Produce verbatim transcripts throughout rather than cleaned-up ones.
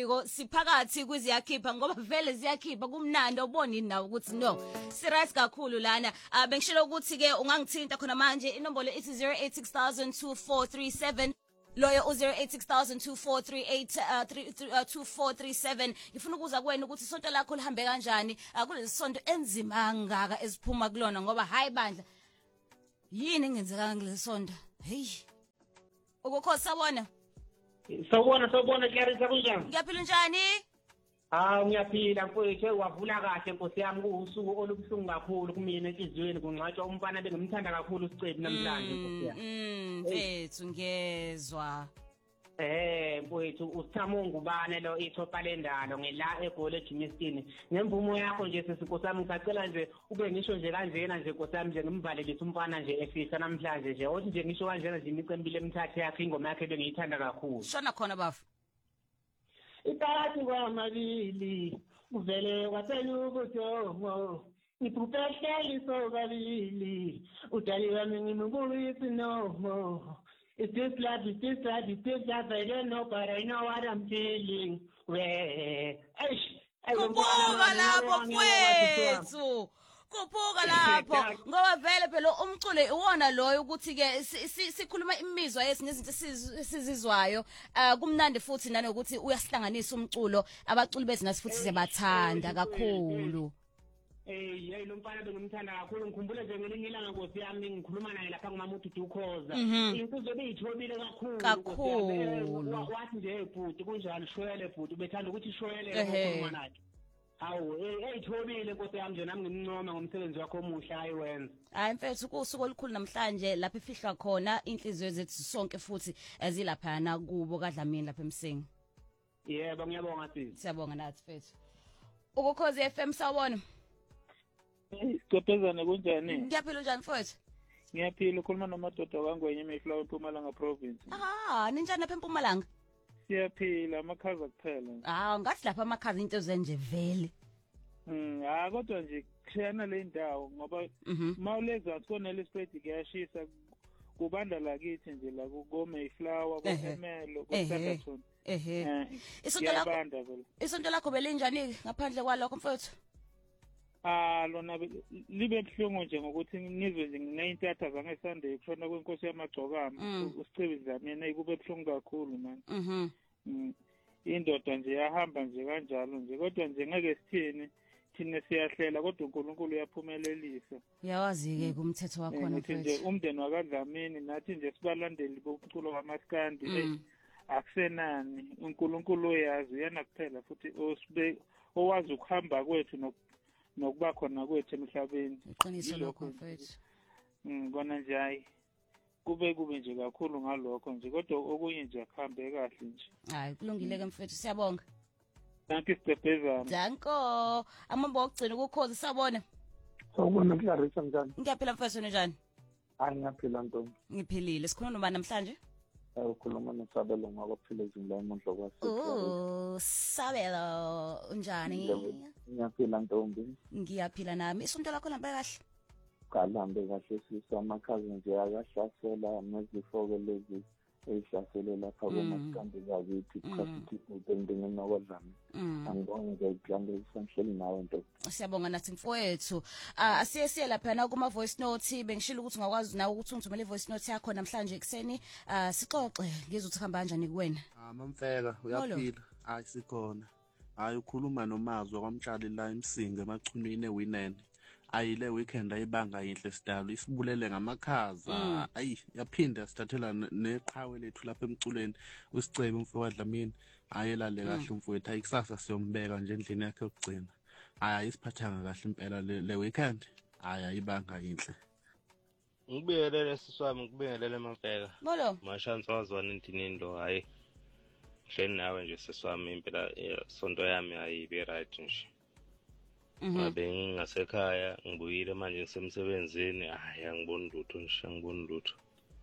Yiko siphakathi kuziyakhipha ngoba vele ziyakhipha kumnandi ubonini nawe ukuthi no serious kakhulu lana. Ah bengishilo ukuthi ke ungangithinta khona manje inombolo ithi zero eight six thousand two four three seven loyo u zero eight six thousand two four three eight two four three seven. Ngifuna ukuza kuwena ukuthi isonto lakho lihambe kanjani kulesi sonto enzima kangaka esiphuma kulona ngoba hayi bandla yini engenzeka ngalesi sonto. Hey ukukhosi sabona Sawubona sawubona Clarissa kunjani? Ngiyaphila njani? Ah ngiyaphila mfowethu wavula kahle Nkosi yami kuusuku olubuhlungu kakhulu kumina enhlizweni kungcwatshwa umfana bengimthanda kakhulu uSicebi namhlanje Nkosi yami. Mm mfethu ngezwa. Eh mfowethu usithamo ngubane lo ithopa lendalo ngela egole Jimistin. Ngemvumo yakho nje sesinkosi yami ngisacela nje ube ngisho nje kanjena nje Nkosi yami nje ngimvalelisa umfana nje efisa namhlanje nje othi nje ngisho kanjena nje imicembile emithathu yakhe ingoma yakhe bengiyithanda kakhulu. Shona khona bafu. Iphakathi kwamabili uvele wathela ubujongo iphuphehleli sobabili udali wami ngimubuyisi nomo. It's this love, it's this love, it's this love, I don't know, but I know what I'm feeling. Where? Kubuka lapho mfethu. Kubuka lapho ngoba vele phela umculo iwona loyo ukuthi ke sikhuluma imizwa yesinto sizizwayo kumnandi futhi nanokuthi uyasihlanganisa umculo abaculi bethu nasi futhi siyabathanda kakhulu. Eh hey lo mfana bengimthanda kakhulu ngikhumbule nje ngelinye ilanga Nkosi yami ngikhuluma naye lapha nguMamuthi Dukhoza inkuzwe beyithobile kakhulu kakhulu wathi nje bhuti kunjani shwele bhuti ubethanda ukuthi shwele ukukhuluma naye. Hawu eyithobile Nkosi yami nje nami ngimncoma ngomsebenzi wakho omuhle ayiwenza. Hayi mfethu kusuku olukhulu namhlanje lapha ifihlwa khona inhliziyo zethu sonke futhi ezilapha na kubo kaDlamini lapha eMsingi. Yebo ngiyabonga sisi. Siyabonga nathi mfethu. Ukukhozi F M sawona. Siqophezana kunjani? Ngiyaphila njani mfowethu? Ngiyaphila ukhuluma nomadoda kaNgwenye eMflower eMpumalanga province. Ah, ninjani lapha eMpumalanga? Siyaphila amakhaza kuphela. Ah, ngathi lapha amakhaza into zenje vele. Mm, ah kodwa nje kushayana le ndawo ngoba mawuleza sikonele ispread kuyashisa kubanda lakithi nje la ku Mayflower kuMelo kuSanderson. Ehe. Isonto lakho. Isonto lakho belinjani ngaphandle kwalokho mfowethu? Ah lona libe buhlungu nje ngokuthi ngizwe nje ngineyintatha zange Sunday kushona kwenkosi yamagcokama uSicebi Dlamini ayikube buhlungu kakhulu manje. Mhm. Indoda nje yahamba nje kanjalo nje kodwa nje ngeke sithini thina siyahlela kodwa uNkulunkulu uyaphumelelisa. Uyawazi ke kumthetho wakho na mfethu. Nje umndeni wakaDlamini nathi nje sibalandeli bokuculo kwamaskandi akusenani uNkulunkulu uyazi uyena kuphela futhi osibe owazi ukuhamba kwethu nokuba khona kwethu emhlabeni. Iqiniso lokho mfethu. Ngibona nje hayi kube kube nje kakhulu ngalokho nje kodwa okunye nje akuhambe kahle nje. Hayi kulungile ke mfethu siyabonga. Thank you Stepezana. Danko amambo okugcina ukukhoza sabona. Sawubona Clarissa njani? Ngiyaphila mfethu njani? Hayi ngiyaphila Ntombi. Ngiphilile sikhuluma nobani namhlanje? Ukhuluma noSabelo ngokuphila izindlela emondlo kwaSipho. Oh, Sabelo unjani? Ngiyaphila Ntombi. Ngiyaphila nami. Isonto lakho lambe kahle? Kalambe kahle sisi amakhazi nje akahlasela nezifoko lezi eyihlasele lapha kumaskandi zakithi kusasithi ubendini nokwazami. Angibonge nje iplande isanhleli nawe Ntombi. Siyabonga nathi mfowethu. Ah siye siye lapha na kuma voice note bengishilo ukuthi ungakwazi nawe ukuthi ungithumele voice note yakho namhlanje ekseni. Ah sixoxe ngizothi hamba kanjani kuwena. Ah mamfeka uyaphila. Hayi sikhona. Hayi ukhuluma nomazwa kwamtshali la eMsinga emachumini eWinene. Ayile weekend ayibanga inhle sidalo isibulele ngamakhaza ayi yaphinda sithathela neqhawe lethu lapha emculeni uSicebi umfowethu waDlamini ayelale kahle umfowethu ayikusasa siyombeka nje endlini yakhe yokugcina hayi isiphathanga kahle impela le weekend hayi ayibanga inhle. Ngibingelele siswami ngibingelele mamfeka Molo mashansi wazwana intinindo hayi hleni nawe nje siswami impela sonto yami ayibe right nje. Ngabe ngingasekhaya ngibuyile manje ngisemsebenzini hayi angiboni lutho nje angiboni lutho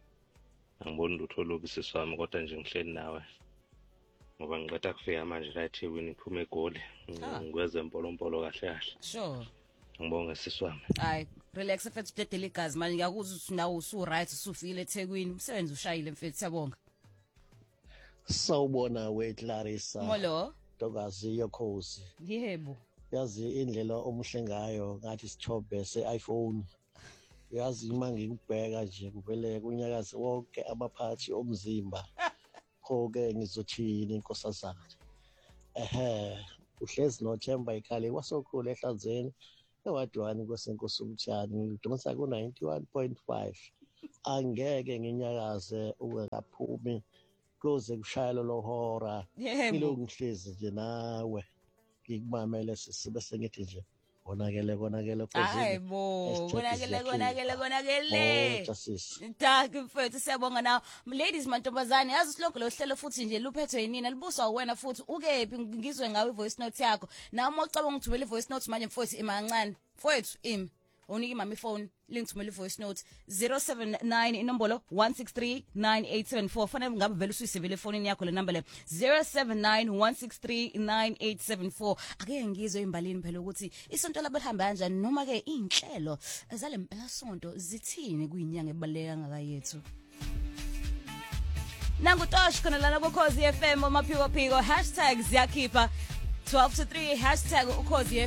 angiboni lutho lobisi sami kodwa nje ngihleli nawe ngoba ngiqeda kufika manje la eThekwini iphume egoli ngikweze impolompolo kahle kahle. Sure. Ngibonge siswami. Hayi relax mfethu dedele igazi manje ngiyakuzwa ukuthi nawe usu right usufile eThekwini umsebenzi ushayile mfethu siyabonga. Sawubona we Clarissa. Molo. Ntokazi Yokhozi. Yebo. Yazi indlela omuhle ngayo ngathi sithobe se-iPhone. Yazi uma ngikubheka nje kuvele kunyakaze wonke amaphathi omzimba. Pho-ke ngizothini inkosazana. Ehe, uhlezi noThemba Ikhali wasokhulu eHlanzeni. Ewadwani kwesenkosi umtshani ngidonsa ku ninety-one point five. Angeke nginyakaze ungakaphumi kuze kushayelo lohora. Yilo ngihlezi nje nawe. Ngikubamele sisibe sengithi nje konakele konakele hayibo konakele konakele konakele Ntaki mfethu siyabonga na ladies mantombazane yazi silonke lo hlelo futhi nje luphethwe yinina libuswa wena futhi ukephi ngizwe ngawe ivoice note yakho nami ocabanga ukuthumela ivoice note manje mfethu imancane mfethu imi unike mama iphone lingithumela ivoice note zero seven nine inombolo one six three nine eight seven four fanele ngabe vele usuyisebele efonini yakho le number le zero seven nine one six three nine eight seven four ake ngizwe imbalini phela ukuthi isonto labahamba kanjani noma ke inhlelo zale mpela sonto zithini kuyinyanga ebaleka ngaka yethu nangu Tosh khona lana ku Khosi F M maphiko phiko hashtag ziyakhipha twelve to three hashtag ukhozi